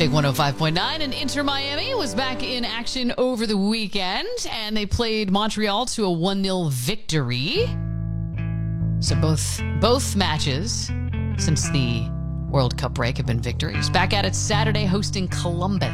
Big 105.9, and Inter Miami was back in action over the weekend, and they played Montreal to a 1-0 victory. So both matches since the World Cup break have been victories. Back at it Saturday, hosting Columbus.